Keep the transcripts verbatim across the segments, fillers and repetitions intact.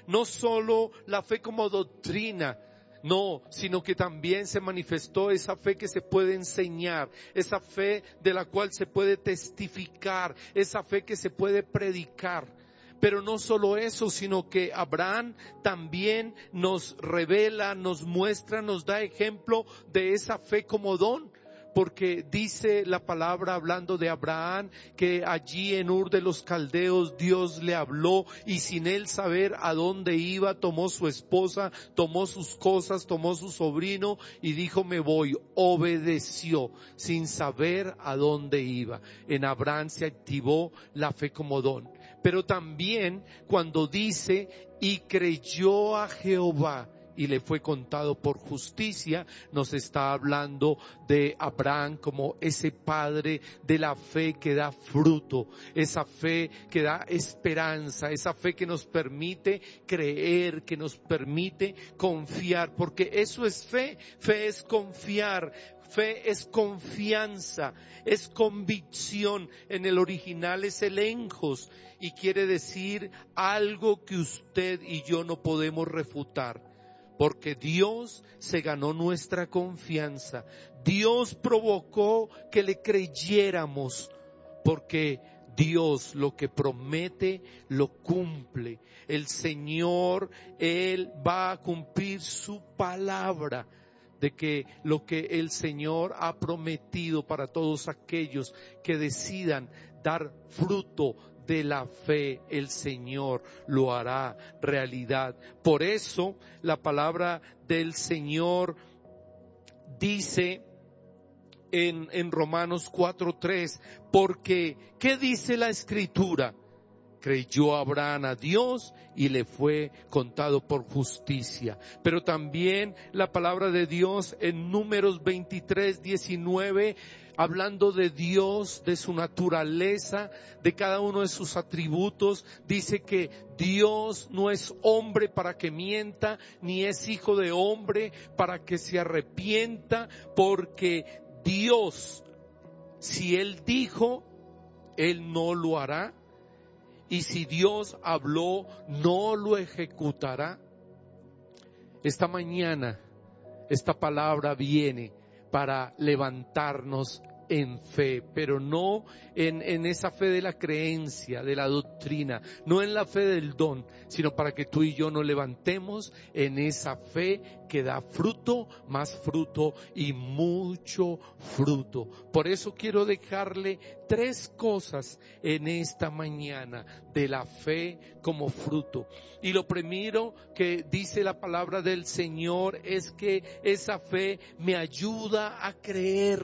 no solo la fe como doctrina, no, sino que también se manifestó esa fe que se puede enseñar, esa fe de la cual se puede testificar, esa fe que se puede predicar. Pero no solo eso, sino que Abraham también nos revela, nos muestra, nos da ejemplo de esa fe como don. Porque dice la palabra hablando de Abraham que allí en Ur de los Caldeos Dios le habló y sin él saber a dónde iba tomó su esposa, tomó sus cosas, tomó su sobrino y dijo me voy. Obedeció sin saber a dónde iba. En Abraham se activó la fe como don. Pero también cuando dice y creyó a Jehová y le fue contado por justicia, nos está hablando de Abraham como ese padre de la fe que da fruto, esa fe que da esperanza, esa fe que nos permite creer, que nos permite confiar, porque eso es fe, fe es confiar. Fe es confianza, es convicción. En el original es elenjos y quiere decir algo que usted y yo no podemos refutar. Porque Dios se ganó nuestra confianza. Dios provocó que le creyéramos. Porque Dios lo que promete lo cumple. El Señor, Él va a cumplir su palabra. De que lo que el Señor ha prometido para todos aquellos que decidan dar fruto de la fe, el Señor lo hará realidad. Por eso la palabra del Señor dice en, en Romanos cuatro tres, porque ¿qué dice la Escritura? Creyó Abraham a Dios y le fue contado por justicia. Pero también la palabra de Dios en Números veintitrés diecinueve, hablando de Dios, de su naturaleza, de cada uno de sus atributos, dice que Dios no es hombre para que mienta, ni es hijo de hombre para que se arrepienta, porque Dios, si Él dijo, Él no lo hará. Y si Dios habló, no lo ejecutará. Esta mañana, esta palabra viene para levantarnos en fe, pero no en, en esa fe de la creencia, de la doctrina, no en la fe del don, sino para que tú y yo nos levantemos en esa fe que da fruto, más fruto y mucho fruto. Por eso quiero dejarle tres cosas en esta mañana de la fe como fruto. Y lo primero que dice la palabra del Señor es que esa fe me ayuda a creer.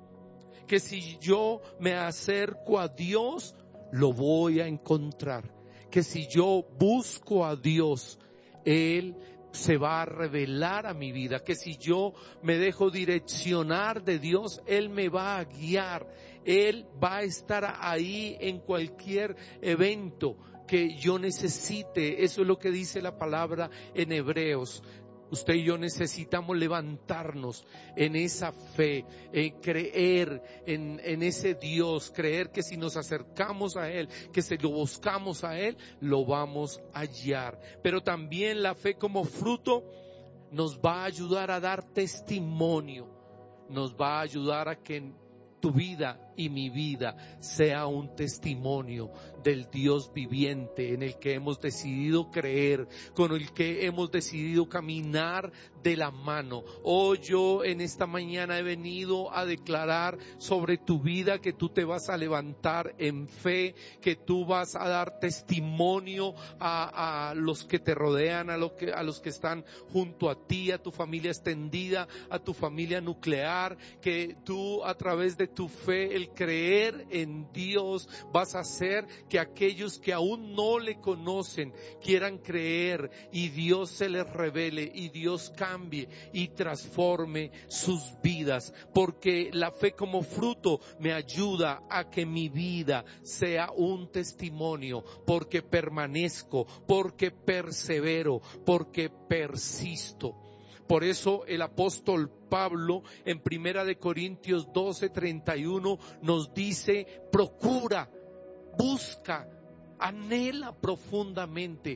Que si yo me acerco a Dios, lo voy a encontrar. Que si yo busco a Dios, Él se va a revelar a mi vida. Que si yo me dejo direccionar de Dios, Él me va a guiar. Él va a estar ahí en cualquier evento que yo necesite. Eso es lo que dice la palabra en Hebreos. Usted y yo necesitamos levantarnos en esa fe, en creer en, en ese Dios, creer que si nos acercamos a Él, que si lo buscamos a Él, lo vamos a hallar. Pero también la fe como fruto nos va a ayudar a dar testimonio, nos va a ayudar a que tu vida y mi vida sea un testimonio del Dios viviente en el que hemos decidido creer, con el que hemos decidido caminar de la mano. Hoy yo en esta mañana he venido a declarar sobre tu vida que tú te vas a levantar en fe, que tú vas a dar testimonio a, a los que te rodean, a, lo que, a los que están junto a ti, a tu familia extendida, a tu familia nuclear, que tú a través de tu fe, el creer en Dios, vas a hacer que aquellos que aún no le conocen quieran creer y Dios se les revele y Dios cambie y transforme sus vidas, porque la fe como fruto me ayuda a que mi vida sea un testimonio, porque permanezco, porque persevero, porque persisto. Por eso el apóstol Pablo en Primera de Corintios doce treinta y uno nos dice: procura, busca, anhela profundamente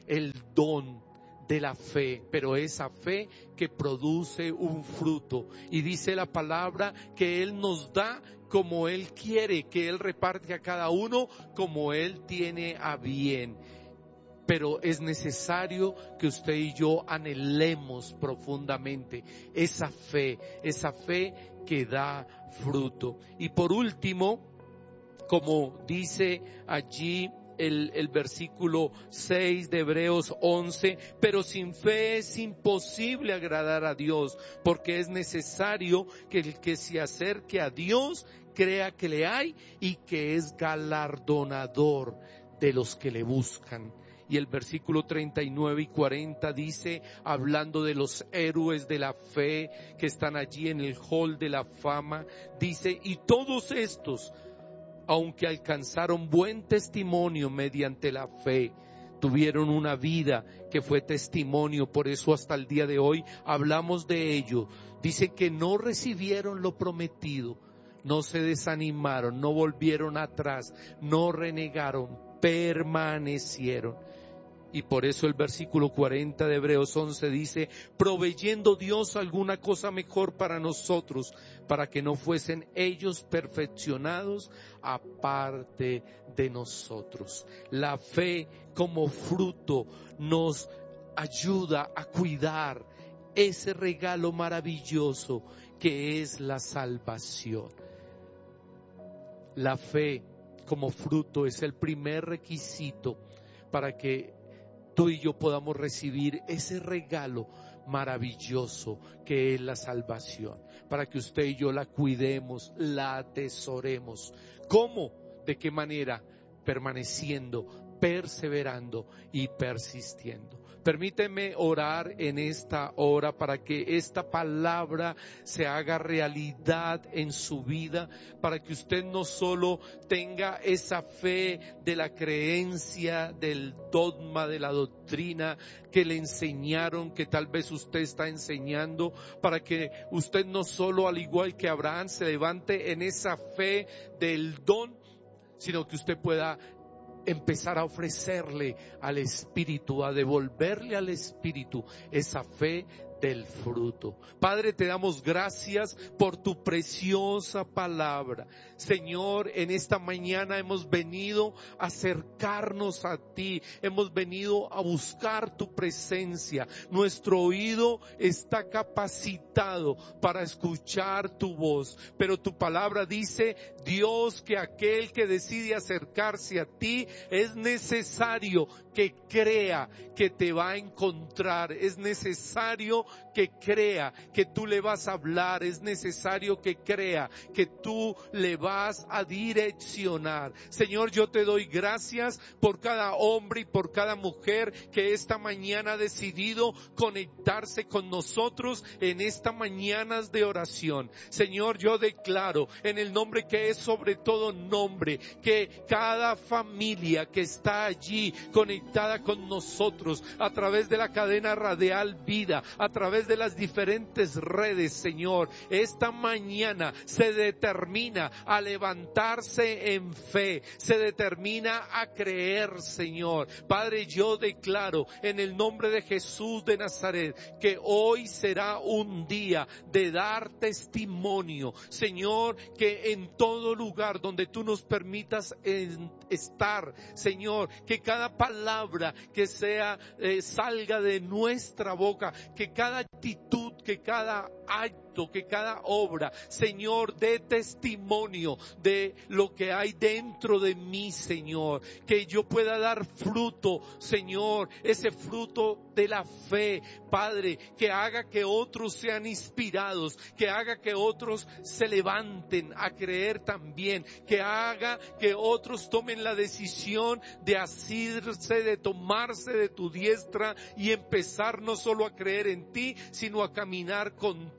el don de la fe, pero esa fe que produce un fruto. Y dice la palabra que Él nos da como Él quiere, que Él reparte a cada uno como Él tiene a bien. Pero es necesario que usted y yo anhelemos profundamente esa fe, esa fe que da fruto. Y por último, como dice allí El, el versículo seis de Hebreos once, pero sin fe es imposible agradar a Dios, porque es necesario que el que se acerque a Dios crea que le hay y que es galardonador de los que le buscan. Y el versículo treinta y nueve y cuarenta dice, hablando de los héroes de la fe que están allí en el hall de la fama, dice, y todos estos, aunque alcanzaron buen testimonio mediante la fe, tuvieron una vida que fue testimonio. Por eso hasta el día de hoy hablamos de ello. Dice que no recibieron lo prometido, no se desanimaron, no volvieron atrás, no renegaron, permanecieron. Y por eso el versículo cuarenta de Hebreos once dice, proveyendo Dios alguna cosa mejor para nosotros, para que no fuesen ellos perfeccionados aparte de nosotros. La fe como fruto nos ayuda a cuidar ese regalo maravilloso que es la salvación. La fe como fruto es el primer requisito para que tú y yo podamos recibir ese regalo maravilloso que es la salvación, para que usted y yo la cuidemos, la atesoremos. ¿Cómo? ¿De qué manera? Permaneciendo, perseverando y persistiendo. Permíteme orar en esta hora para que esta palabra se haga realidad en su vida, para que usted no solo tenga esa fe de la creencia, del dogma, de la doctrina que le enseñaron, que tal vez usted está enseñando, para que usted no solo, al igual que Abraham, se levante en esa fe del don, sino que usted pueda empezar a ofrecerle al Espíritu, a devolverle al Espíritu esa fe del fruto. Padre, te damos gracias por tu preciosa palabra. Señor, en esta mañana hemos venido a acercarnos a ti, hemos venido a buscar tu presencia. Nuestro oído está capacitado para escuchar tu voz, pero tu palabra dice, Dios, que aquel que decide acercarse a ti es necesario que crea que te va a encontrar, es necesario que crea que tú le vas a hablar, es necesario que crea que tú le vas a direccionar. Señor, yo te doy gracias por cada hombre y por cada mujer que esta mañana ha decidido conectarse con nosotros en esta mañana de oración. Señor, yo declaro en el nombre que es sobre todo nombre, que cada familia que está allí conectada con nosotros a través de la cadena radial Vida, a través de las diferentes redes, Señor, esta mañana se determina a levantarse en fe, se determina a creer, Señor. Padre, yo declaro en el nombre de Jesús de Nazaret que hoy será un día de dar testimonio, Señor, que en todo lugar donde tú nos permitas estar, Señor, que cada palabra que sea eh, salga de nuestra boca, que cada actitud, que cada acto, que cada obra, Señor, dé testimonio de lo que hay dentro de mí, Señor, que yo pueda dar fruto, Señor, ese fruto de la fe, Padre, que haga que otros sean inspirados, que haga que otros se levanten a creer también, que haga que otros tomen la decisión de asirse, de tomarse de tu diestra y empezar no solo a creer en ti, sino a caminar contigo.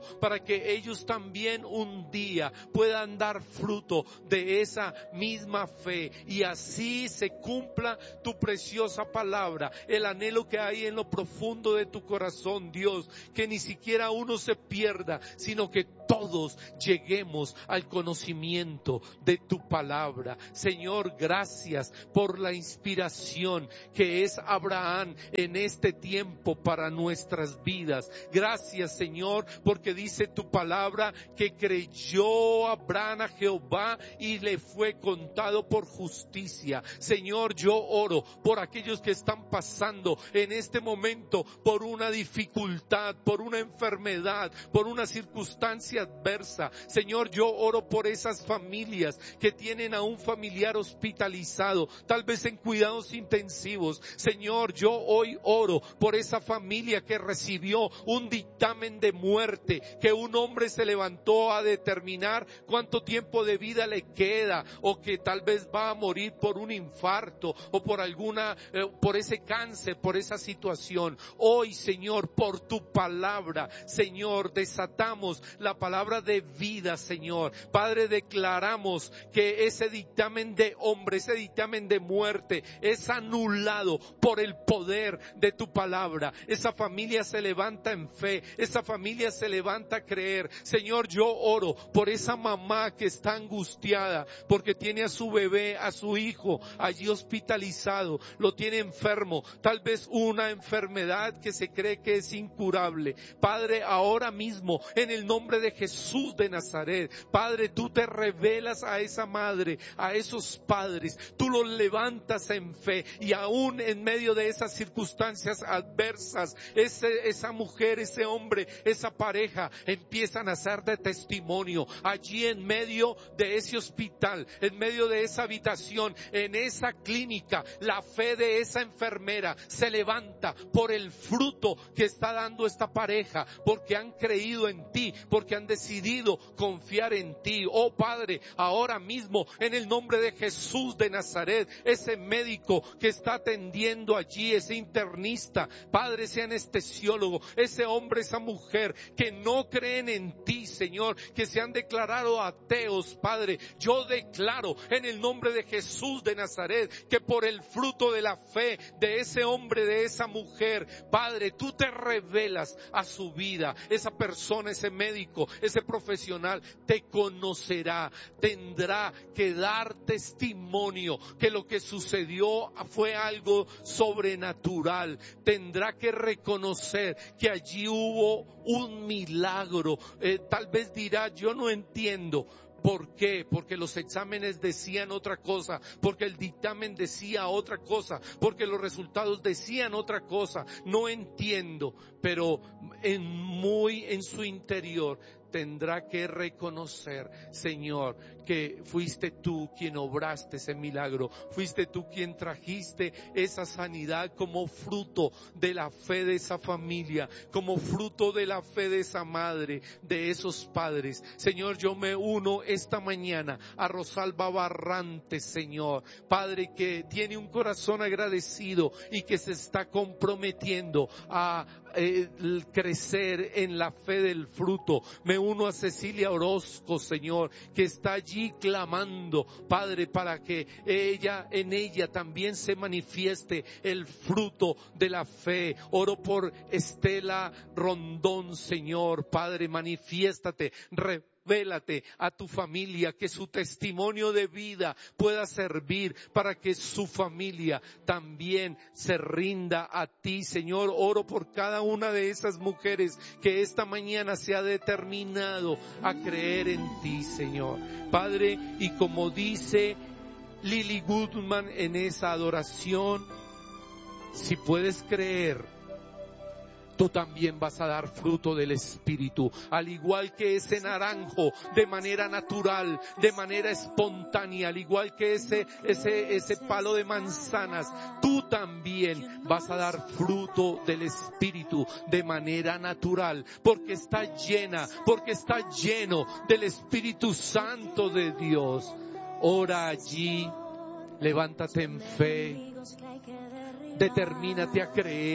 para que ellos también un día puedan dar fruto de esa misma fe, y así se cumpla tu preciosa palabra, el anhelo que hay en lo profundo de tu corazón, Dios, que ni siquiera uno se pierda, sino que todos lleguemos al conocimiento de tu palabra. Señor, gracias por la inspiración que es Abraham en este tiempo para nuestras vidas. Gracias, Señor, porque dice tu palabra que creyó Abraham a Jehová y le fue contado por justicia. Señor, yo oro por aquellos que están pasando en este momento por una dificultad, por una enfermedad, por una circunstancia adversa. Señor, yo oro por esas familias que tienen a un familiar hospitalizado, tal vez en cuidados intensivos. Señor, yo hoy oro por esa familia que recibió un dictamen de muerte, que un hombre se levantó a determinar cuánto tiempo de vida le queda, o que tal vez va a morir por un infarto o por alguna, eh, por ese cáncer, por esa situación. Hoy, Señor, por tu palabra, Señor, desatamos la palabra de vida, Señor. Padre, declaramos que ese dictamen de hombre, ese dictamen de muerte es anulado por el poder de tu palabra. Esa familia se levanta en fe, esa familia se levanta a creer. Señor, yo oro por esa mamá que está angustiada porque tiene a su bebé, a su hijo allí hospitalizado, lo tiene enfermo, tal vez una enfermedad que se cree que es incurable. Padre, ahora mismo en el nombre de Jesús de Nazaret, Padre, tú te revelas a esa madre, a esos padres, tú los levantas en fe, y aún en medio de esas circunstancias adversas, ese, esa mujer, ese hombre, esa pareja empiezan a ser de testimonio allí en medio de ese hospital, en medio de esa habitación, en esa clínica. La fe de esa enfermera se levanta por el fruto que está dando esta pareja, porque han creído en ti, porque han decidido confiar en ti. Oh Padre, ahora mismo en el nombre de Jesús de Nazaret, ese médico que está atendiendo allí, ese internista, Padre, ese anestesiólogo, ese hombre, esa mujer que no creen en ti, Señor, que se han declarado ateos, Padre, yo declaro en el nombre de Jesús de Nazaret que por el fruto de la fe de ese hombre, de esa mujer, Padre, tú te revelas a su vida. Esa persona, ese médico, ese profesional te conocerá, tendrá que dar testimonio que lo que sucedió fue algo sobrenatural, tendrá que reconocer que allí hubo un milagro. Eh, tal vez dirá, yo no entiendo. ¿Por qué? Porque los exámenes decían otra cosa, porque el dictamen decía otra cosa, porque los resultados decían otra cosa. No entiendo, pero en muy en su interior tendrá que reconocer, Señor, que fuiste tú quien obraste ese milagro, fuiste tú quien trajiste esa sanidad como fruto de la fe de esa familia, como fruto de la fe de esa madre, de esos padres. Señor, yo me uno esta mañana a Rosalba Barrantes, Señor, Padre, que tiene un corazón agradecido y que se está comprometiendo a eh, crecer en la fe del fruto. Me uno a Cecilia Orozco, Señor, que está allí clamando, Padre, para que ella, en ella también se manifieste el fruto de la fe. Oro por Estela Rondón, Señor, Padre, manifiéstate, re Vélate a tu familia, que su testimonio de vida pueda servir para que su familia también se rinda a ti, Señor. Oro por cada una de esas mujeres que esta mañana se ha determinado a creer en ti, Señor. Padre, y como dice Lily Goodman en esa adoración, si puedes creer, tú también vas a dar fruto del Espíritu, al igual que ese naranjo, de manera natural, de manera espontánea, al igual que ese, ese, ese palo de manzanas, tú también vas a dar fruto del Espíritu de manera natural, porque está llena, porque está lleno del Espíritu Santo de Dios. Ora allí, levántate en fe, determínate a creer.